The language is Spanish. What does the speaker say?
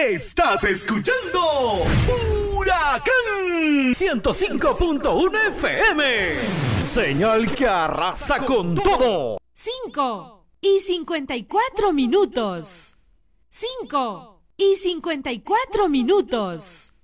Estás escuchando Huracán 105.1 FM. Señal que arrasa con todo. 5:54 minutos. 5:54 minutos.